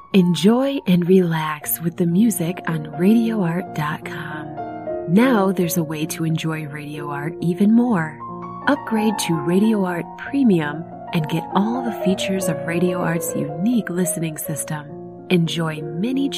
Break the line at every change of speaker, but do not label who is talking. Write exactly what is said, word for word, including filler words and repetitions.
Enjoy and relax with the music on radio art dot com. Now there's a way to enjoy Radio Art even more. Upgrade to Radio Art Premium and get all the features of Radio Art's unique listening system. Enjoy many